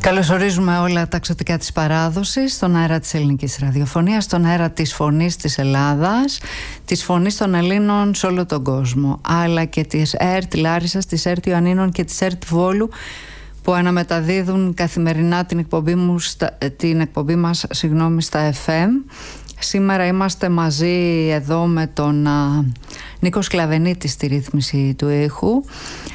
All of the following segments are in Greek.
Καλωσορίζουμε όλα τα ξωτικά της παράδοσης στον αέρα της ελληνικής ραδιοφωνίας, στον αέρα της φωνής της Ελλάδας, της φωνής των Ελλήνων σε όλο τον κόσμο, αλλά και της ΕΡΤ Λάρισσας, της ΕΡΤ Ιωαννίνων και της ΕΡΤ Βόλου, που αναμεταδίδουν καθημερινά την εκπομπή μας στα FM. Σήμερα είμαστε μαζί εδώ με τον Νίκο Σκλαβενίτη στη ρύθμιση του ήχου.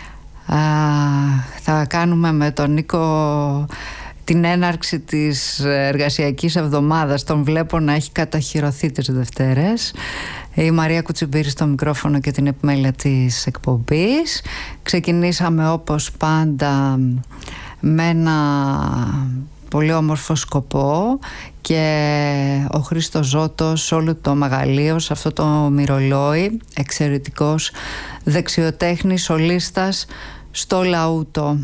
Θα κάνουμε με τον Νίκο την έναρξη της εργασιακής εβδομάδας. Τον βλέπω να έχει καταχυρωθεί τις Δευτέρες. Η Μαρία Κουτσιμπήρη στο μικρόφωνο και την επιμέλεια της εκπομπής. Ξεκινήσαμε όπως πάντα με ένα πολύ όμορφο σκοπό και ο Χρήστος Ζώτος όλο το μεγαλείο σε αυτό το μυρολόι, εξαιρετικός δεξιοτέχνης, σολίστας στο λαούτο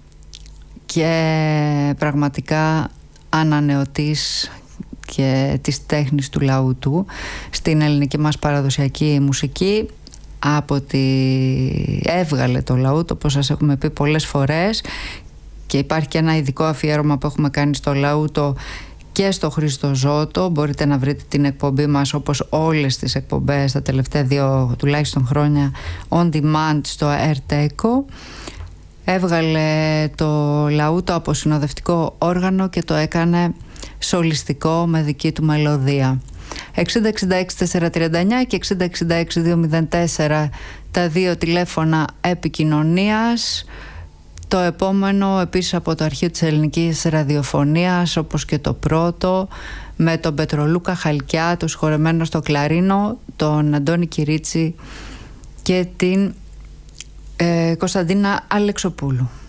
και πραγματικά ανανεωτής και της τέχνης του λαούτου στην ελληνική μας παραδοσιακή μουσική. Από ότι έβγαλε το λαούτο, όπως σας έχουμε πει πολλές φορές, και υπάρχει και ένα ειδικό αφιέρωμα που έχουμε κάνει στο λαούτο και στο Χρήστο Ζώτο. Μπορείτε να βρείτε την εκπομπή μας, όπως όλες τις εκπομπές τα τελευταία 2 τουλάχιστον χρόνια, on demand στο Airteco. Έβγαλε το λαούτο από συνοδευτικό όργανο και το έκανε σολιστικό με δική του μελωδία. 6066-439 και 6066-204 τα δύο τηλέφωνα επικοινωνίας. Το επόμενο επίσης από το αρχείο της ελληνικής ραδιοφωνίας, όπως και το πρώτο, με τον Πετρολούκα Χαλκιά, το σχορεμένο στο κλαρίνο, τον Αντώνη Κυρίτσι και την Κωνσταντίνα Αλεξοπούλου.